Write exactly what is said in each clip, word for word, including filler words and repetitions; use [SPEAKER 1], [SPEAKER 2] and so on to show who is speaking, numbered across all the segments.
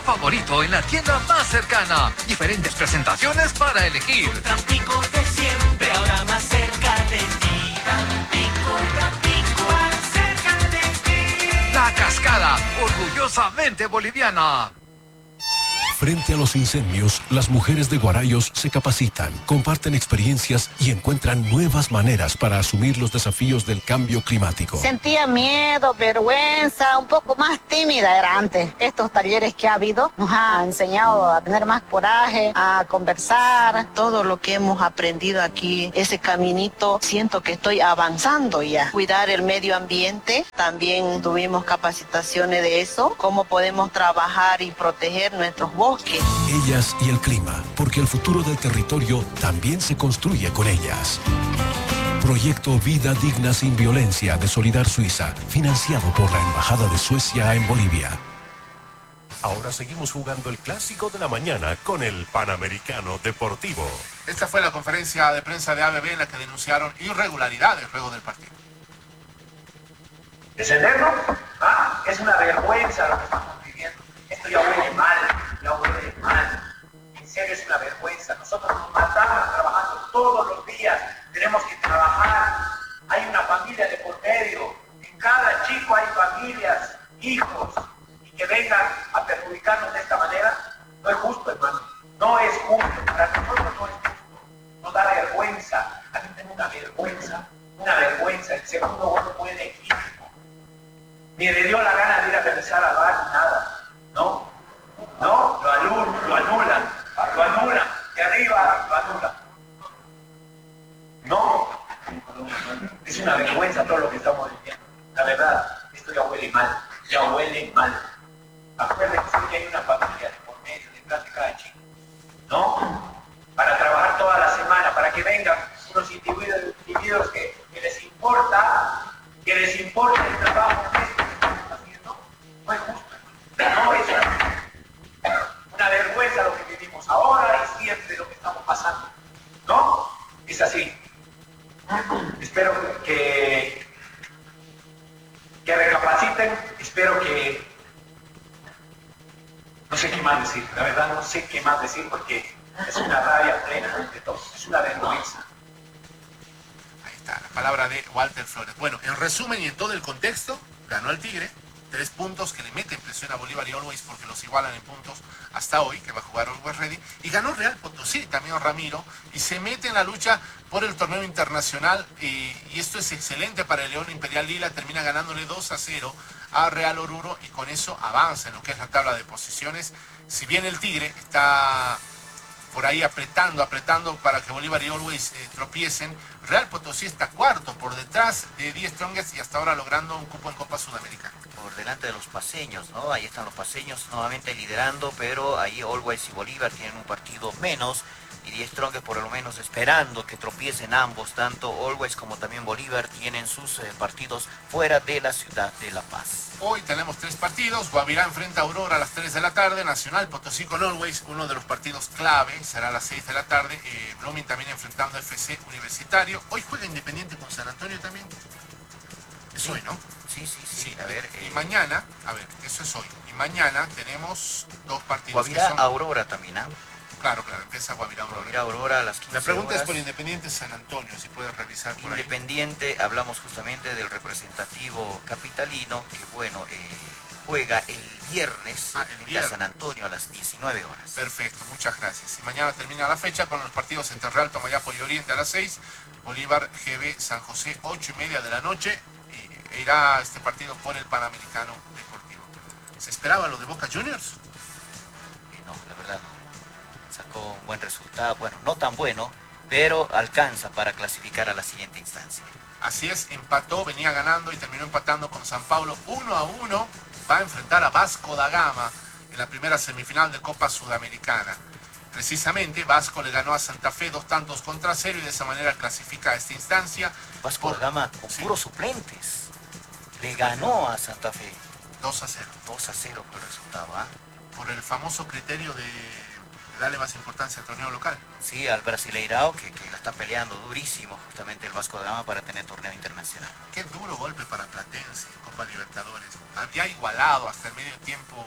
[SPEAKER 1] Favorito en la tienda más cercana. Diferentes presentaciones para elegir.
[SPEAKER 2] Tampico de siempre, ahora más cerca de ti. Tampico, Tampico, más cerca de ti.
[SPEAKER 1] La Cascada, orgullosamente boliviana.
[SPEAKER 3] Frente a los incendios, las mujeres de Guarayos se capacitan, comparten experiencias y encuentran nuevas maneras para asumir los desafíos del cambio climático.
[SPEAKER 4] Sentía miedo, vergüenza, un poco más tímida era antes. Estos talleres que ha habido nos ha enseñado a tener más coraje, a conversar.
[SPEAKER 5] Todo lo que hemos aprendido aquí, ese caminito, siento que estoy avanzando ya. Cuidar el medio ambiente, también tuvimos capacitaciones de eso, cómo podemos trabajar y proteger nuestros bosques.
[SPEAKER 3] Ellas y el clima, porque el futuro del territorio también se construye con ellas. Proyecto Vida Digna Sin Violencia de Solidar Suiza, financiado por la Embajada de Suecia en Bolivia.
[SPEAKER 6] Ahora seguimos jugando el clásico de la mañana con el Panamericano Deportivo.
[SPEAKER 7] Esta fue la conferencia de prensa de A B B en la que denunciaron irregularidades luego del partido.
[SPEAKER 8] ¿Descendernos? Ah, es una vergüenza lo que estamos viviendo. Esto ya huele mal, ya huele mal. En serio es una vergüenza. Nosotros nos matamos trabajando todos los días. Tenemos que trabajar. Hay una familia de por medio. En cada chico hay familias, hijos. Y que vengan a perjudicarnos de esta manera, no es justo, hermano. No es justo. Para nosotros no es justo. Nos da vergüenza. A mí tengo una vergüenza. Una vergüenza. El segundo gol fue de equipo. Ni le dio la gana de ir a revisar a bar ni nada. No, no, lo anulan, lo anulan, lo anulan, de arriba lo anulan. No, es una vergüenza todo lo que estamos viviendo. La verdad, esto ya huele mal, ya huele mal. Acuérdense que hay una familia de por medio detrás de cada chico, ¿no? Para trabajar toda la semana, para que vengan unos individuos, individuos que, que les importa, que les importa el trabajo honesto que estamos haciendo. No es justo. No es una vergüenza lo que vivimos ahora y siempre lo que estamos pasando. ¿No? Es así. Espero que, que recapaciten, espero que... No sé qué más decir, la verdad no sé qué más decir porque es una rabia plena de todo, es una vergüenza.
[SPEAKER 7] Ahí está, la palabra de Walter Flores. Bueno, en resumen y en todo el contexto, ganó el Tigre. Tres puntos que le meten presión a Bolívar y Always porque los igualan en puntos hasta hoy, que va a jugar Always Ready. Y ganó Real Potosí, también Ramiro, y se mete en la lucha por el torneo internacional. Y, y esto es excelente para el León Imperial Lila, termina ganándole dos a cero a Real Oruro y con eso avanza en lo que es la tabla de posiciones. Si bien el Tigre está por ahí apretando, apretando para que Bolívar y Always eh, tropiecen, Real Potosí está cuarto por detrás de The Strongest y hasta ahora logrando un cupo en Copa Sudamericana.
[SPEAKER 9] Por delante de los paceños, ¿no? Ahí están los paceños nuevamente liderando, pero ahí Always y Bolívar tienen un partido menos y The Strongest por lo menos esperando que tropiecen ambos, tanto Always como también Bolívar tienen sus eh, partidos fuera de la ciudad de La Paz.
[SPEAKER 7] Hoy tenemos tres partidos, Guavirá enfrenta a Aurora a las tres de la tarde, Nacional Potosí con Always, uno de los partidos clave, será a las seis de la tarde, eh, Blooming también enfrentando a F C Universitario. Hoy juega Independiente con San Antonio también. Es
[SPEAKER 9] sí.
[SPEAKER 7] hoy, ¿no?
[SPEAKER 9] Sí, sí, sí.
[SPEAKER 7] Sí,
[SPEAKER 9] a ver.
[SPEAKER 7] Y
[SPEAKER 9] Eh,
[SPEAKER 7] mañana, a ver, eso es hoy. Y mañana tenemos dos partidos.
[SPEAKER 9] Guavirá,
[SPEAKER 7] que son...
[SPEAKER 9] Aurora también, ¿ah?
[SPEAKER 7] Claro, claro, empieza Guavirá Aurora.
[SPEAKER 9] Guavirá Aurora a las quince
[SPEAKER 7] La pregunta
[SPEAKER 9] horas.
[SPEAKER 7] es por Independiente San Antonio, si puedes revisar por
[SPEAKER 9] Independiente,
[SPEAKER 7] ahí.
[SPEAKER 9] hablamos justamente del representativo capitalino, que bueno, eh, juega el viernes
[SPEAKER 7] Ah, el
[SPEAKER 9] frente
[SPEAKER 7] viernes.
[SPEAKER 9] a San Antonio a las diecinueve horas.
[SPEAKER 7] Perfecto, muchas gracias. Y mañana termina la fecha con los partidos entre Real Tomayapo y Oriente a las seis, Bolívar G B San José ocho y media de la noche, y irá este partido por el Panamericano Deportivo. ¿Se esperaba lo de Boca Juniors?
[SPEAKER 9] Eh, no, la verdad no. Sacó un buen resultado, bueno, no tan bueno, pero alcanza para clasificar a la siguiente instancia.
[SPEAKER 7] Así es, empató, venía ganando y terminó empatando con San Pablo uno a uno. Va a enfrentar a Vasco da Gama en la primera semifinal de Copa Sudamericana. Precisamente, Vasco le ganó a Santa Fe dos tantos contra cero y de esa manera clasifica a esta instancia.
[SPEAKER 9] Vasco
[SPEAKER 7] por...
[SPEAKER 9] da Gama con
[SPEAKER 7] sí.
[SPEAKER 9] puros suplentes. Le ganó a Santa Fe.
[SPEAKER 7] dos a cero.
[SPEAKER 9] dos a cero por el resultado, ¿ah?
[SPEAKER 7] Por el famoso criterio de darle más importancia al torneo local.
[SPEAKER 9] Sí, al Brasileirao, que, que la está peleando durísimo justamente el Vasco da Gama para tener torneo internacional.
[SPEAKER 7] Qué duro golpe para Platense, Copa Libertadores. Había igualado hasta el medio tiempo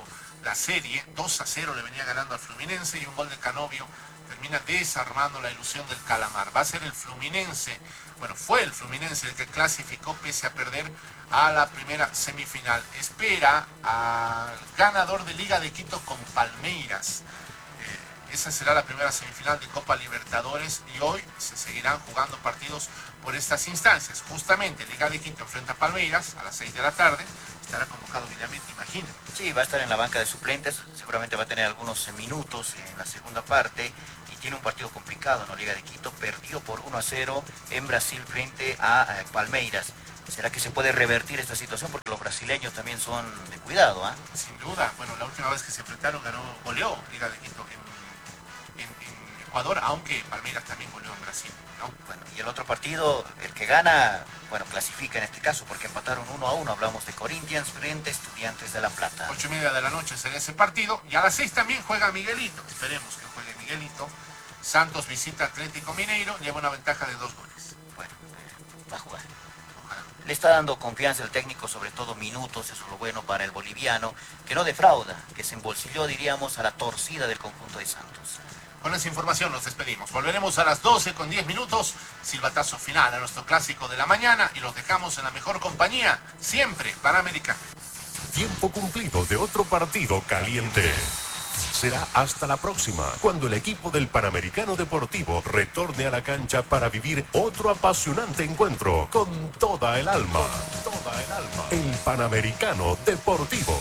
[SPEAKER 7] la serie. Dos a cero le venía ganando al Fluminense y un gol de Canovio termina desarmando la ilusión del Calamar. Va a ser el Fluminense, bueno, fue el Fluminense el que clasificó pese a perder a la primera semifinal. Espera al ganador de Liga de Quito con Palmeiras. Eh, esa será la primera semifinal de Copa Libertadores y hoy se seguirán jugando partidos por estas instancias. Justamente Liga de Quito enfrenta a Palmeiras a las seis de la tarde. Estará convocado Villamete, imagino.
[SPEAKER 9] Sí, va a estar en la banca de suplentes, seguramente va a tener algunos minutos en la segunda parte y tiene un partido complicado, ¿no? Liga de Quito perdió por uno a cero en Brasil frente a eh, Palmeiras. ¿Será que se puede revertir esta situación? Porque los brasileños también son de cuidado, ¿ah? ¿eh?
[SPEAKER 7] Sin duda. Bueno, la última vez que se enfrentaron ganó, goleó Liga de Quito en, en, en Ecuador, aunque Palmeiras también goleó en Brasil, ¿no?
[SPEAKER 9] Bueno, y el otro partido, el que gana, bueno, clasifica en este caso, porque empataron uno a uno. Hablamos de Corinthians frente a Estudiantes de La Plata.
[SPEAKER 7] Ocho y media de la noche será ese partido. Y a las seis también juega Miguelito. Esperemos que juegue Miguelito. Santos visita Atlético Mineiro. Lleva una ventaja de dos goles.
[SPEAKER 9] Bueno, eh, va a jugar. Le está dando confianza el técnico, sobre todo minutos, eso es lo bueno para el boliviano, que no defrauda, que se embolsilló, diríamos, a la torcida del conjunto de Santos.
[SPEAKER 7] Con esa información nos despedimos. Volveremos a las doce con diez minutos, silbatazo final a nuestro clásico de la mañana y los dejamos en la mejor compañía, siempre Panamericano.
[SPEAKER 6] Tiempo cumplido de otro partido caliente. Será hasta la próxima, cuando el equipo del Panamericano Deportivo retorne a la cancha para vivir otro apasionante encuentro con toda el alma. Toda el alma. El Panamericano Deportivo.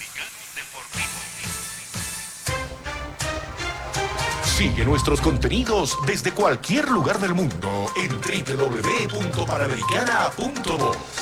[SPEAKER 3] Sigue nuestros contenidos desde cualquier lugar del mundo en doble u doble u doble u punto panamericana punto voz.